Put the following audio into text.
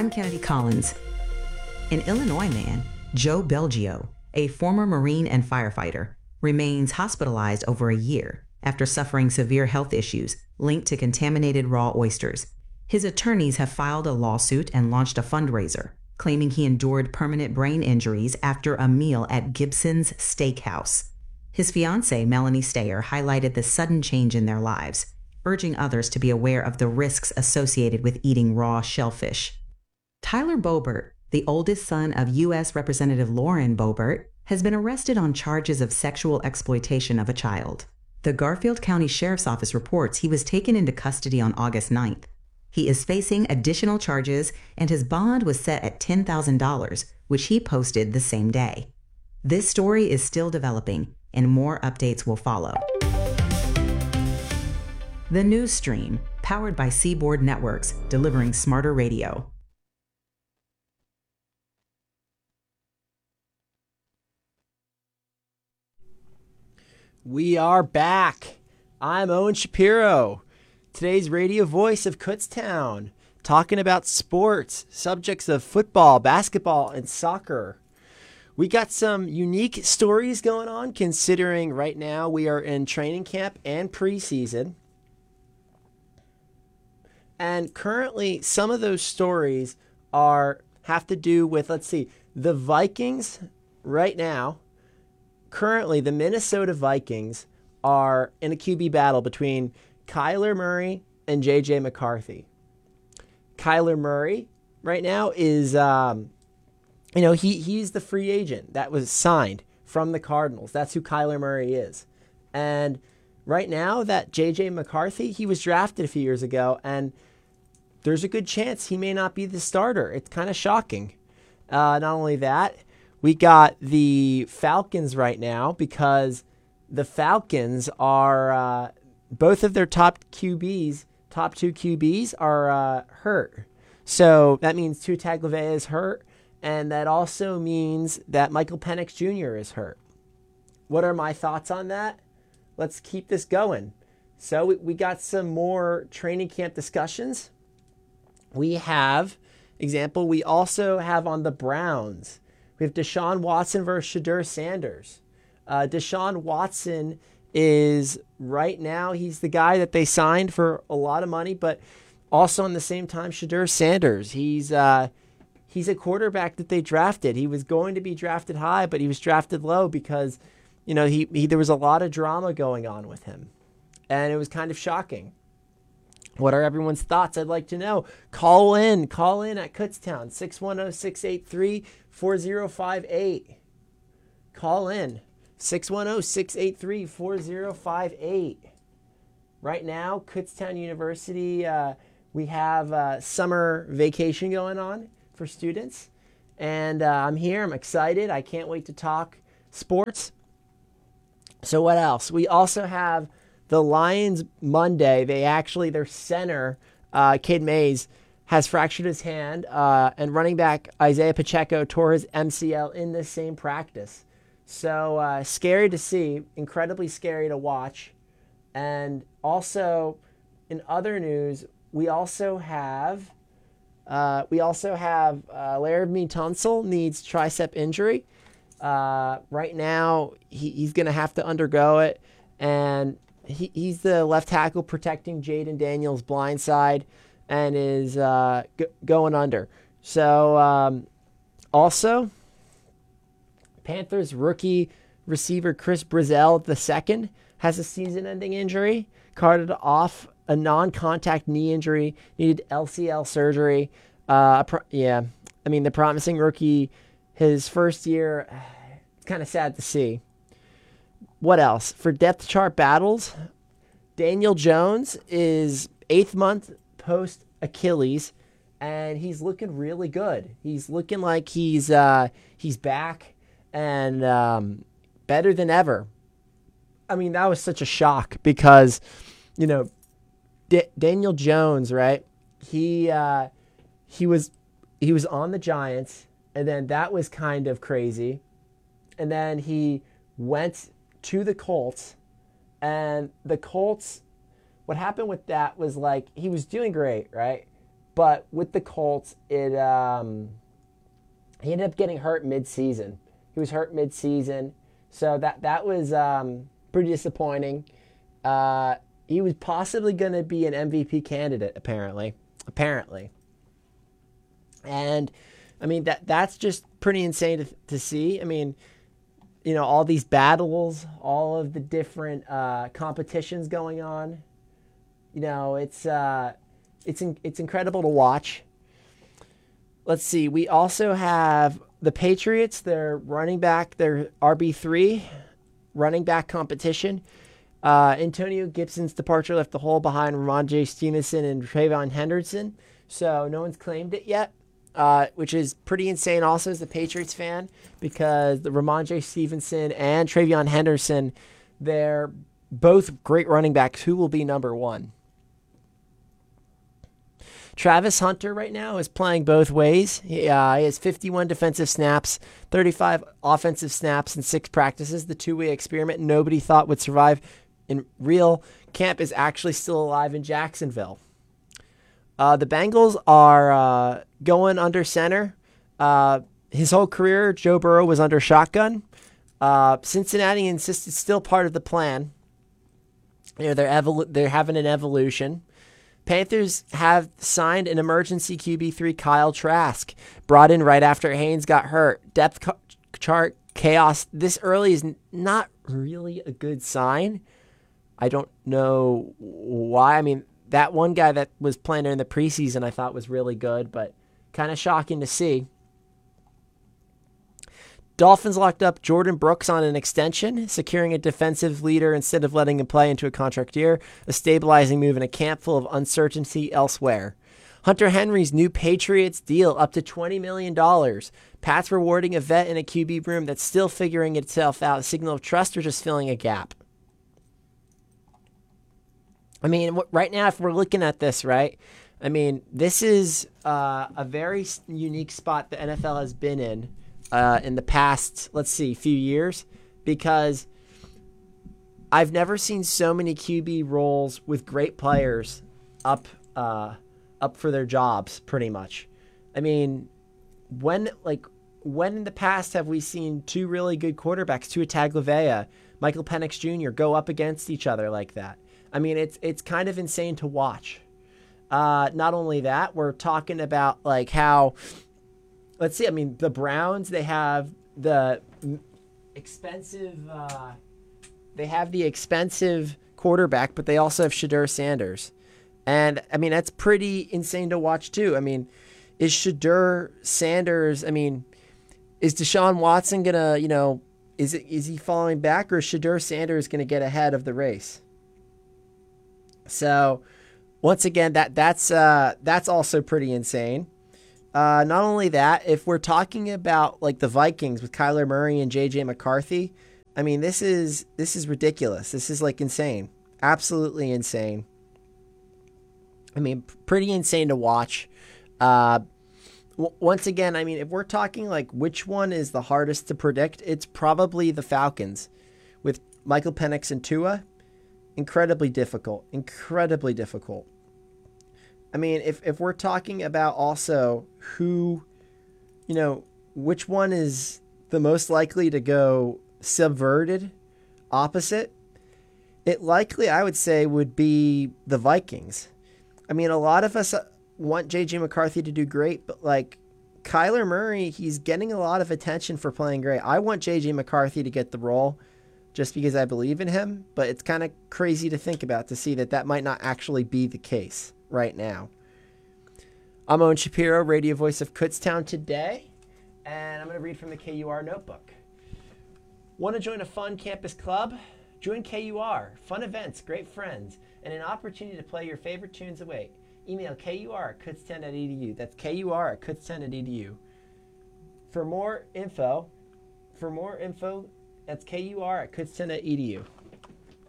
I'm Kennedy Collins. An Illinois man, Joe Belgio, a former Marine and firefighter, remains hospitalized over a year after suffering severe health issues linked to contaminated raw oysters. His attorneys have filed a lawsuit and launched a fundraiser, claiming he endured permanent brain injuries after a meal at Gibson's Steakhouse. His fiancée, Melanie Stayer, highlighted the sudden change in their lives, urging others to be aware of the risks associated with eating raw shellfish. Tyler Boebert, the oldest son of U.S. Representative Lauren Boebert, has been arrested on charges of sexual exploitation of a child. The Garfield County Sheriff's Office reports he was taken into custody on August 9th. He is facing additional charges, and his bond was set at $10,000, which he posted the same day. This story is still developing, and more updates will follow. The News Stream, powered by Seaboard Networks, delivering smarter radio. We are back. I'm Owen Shapiro, today's radio voice of Kutztown, talking about sports, subjects of football, basketball, and soccer. We got some unique stories going on considering right now we are in training camp and preseason. And currently some of those stories have to do with, the Vikings right now. Currently, the Minnesota Vikings are in a QB battle between Kyler Murray and J.J. McCarthy. Kyler Murray right now is, he's the free agent that was signed from the Cardinals. That's who Kyler Murray is. And right now, that J.J. McCarthy, he was drafted a few years ago, and there's a good chance he may not be the starter. It's kind of shocking. Not only that, we got the Falcons right now because the Falcons are both of their top two QBs are hurt. So that means Tua Tagovailoa is hurt, and that also means that Michael Penix Jr. is hurt. What are my thoughts on that? Let's keep this going. So we got some more training camp discussions. We also have on the Browns. We have Deshaun Watson versus Shedeur Sanders. Deshaun Watson is right now, he's the guy that they signed for a lot of money, but also in the same time, Shedeur Sanders. He's a quarterback that they drafted. He was going to be drafted high, but he was drafted low because, there was a lot of drama going on with him. And it was kind of shocking. What are everyone's thoughts? I'd like to know. Call in at Kutztown, 610-683-4058. Call in, 610-683-4058. Right now, Kutztown University, we have summer vacation going on for students. And I'm here. I'm excited. I can't wait to talk sports. So what else? We also have the Lions Monday. Their center, Cade Mays, has fractured his hand, and running back Isaiah Pacheco tore his MCL in the same practice. So scary to see, incredibly scary to watch. And also, in other news, we also have Laramie Tunsil needs tricep injury. Right now, he's going to have to undergo it, and he's the left tackle protecting Jaden Daniels' blind side and is going under. So, also, Panthers rookie receiver Chris Brazzell II has a season-ending injury, carted off a non-contact knee injury, needed LCL surgery. The promising rookie, his first year, it's kind of sad to see. What else? For depth chart battles, Daniel Jones is 8th month post Achilles, and he's looking really good. He's looking like he's back and better than ever. I mean, that was such a shock because, Daniel Jones, right? He was on the Giants, and then that was kind of crazy, and then he went to the Colts, and the Colts, what happened with that was he was doing great, right? But with the Colts, he ended up getting hurt mid-season. He was hurt mid-season, so that was pretty disappointing. He was possibly going to be an MVP candidate, apparently. And, I mean, that's just pretty insane to see. I mean, you know, all these battles, all of the different competitions going on. You know, it's incredible to watch. Let's see. We also have the Patriots. Their running back, their RB3 running back competition. Antonio Gibson's departure left the hole behind Ramondre Stevenson and TreVeyon Henderson. So no one's claimed it yet, which is pretty insane also as a Patriots fan, because the Ramondre Stevenson and TreVeyon Henderson, they're both great running backs. Who will be number one? Travis Hunter right now is playing both ways. He has 51 defensive snaps, 35 offensive snaps in 6 practices. The two-way experiment nobody thought would survive in real camp is actually still alive in Jacksonville. The Bengals are going under center. His whole career, Joe Burrow was under shotgun. Cincinnati insists it's still part of the plan. You know, they're having an evolution. Panthers have signed an emergency QB3, Kyle Trask, brought in right after Haynes got hurt. Depth chart chaos this early is not really a good sign. I don't know why. I mean, that one guy that was playing in the preseason I thought was really good, but kind of shocking to see. Dolphins locked up Jordan Brooks on an extension, securing a defensive leader instead of letting him play into a contract year, a stabilizing move in a camp full of uncertainty elsewhere. Hunter Henry's new Patriots deal up to $20 million. Pats rewarding a vet in a QB room that's still figuring itself out, a signal of trust or just filling a gap. I mean, right now, if we're looking at this, right, I mean, this is a very unique spot the NFL has been in the past, let's see, few years, because I've never seen so many QB roles with great players up for their jobs, pretty much. I mean, when in the past have we seen two really good quarterbacks, Tua Tagovailoa, Michael Penix Jr., go up against each other like that? I mean, it's kind of insane to watch. Not only that, we're talking about like how, let's see, I mean, the Browns, they have the expensive quarterback, but they also have Shedeur Sanders. And, I mean, that's pretty insane to watch, too. I mean, is Shedeur Sanders, I mean, is Deshaun Watson going to, you know, is he falling back, or is Shedeur Sanders going to get ahead of the race? So, once again, that's also pretty insane. Not only that, if we're talking about like the Vikings with Kyler Murray and J.J. McCarthy, I mean, this is ridiculous. This is like insane. Absolutely insane. I mean, pretty insane to watch. Once again, I mean, if we're talking like which one is the hardest to predict, it's probably the Falcons with Michael Penix and Tua. Incredibly difficult. I mean, if we're talking about also who, you know, which one is the most likely to go subverted, opposite, it likely, I would say, would be the Vikings. I mean, a lot of us want J.J. McCarthy to do great, but like Kyler Murray, he's getting a lot of attention for playing great. I want J.J. McCarthy to get the role just because I believe in him, but it's kind of crazy to think about, to see that might not actually be the case right now. I'm Owen Shapiro, radio voice of Kutztown today, and I'm going to read from the KUR notebook. Want to join a fun campus club? Join KUR. Fun events, great friends, and an opportunity to play your favorite tunes away. Email KUR@kutztown.edu. That's KUR@kutztown.edu. For more info, that's KUR@kutztown.edu.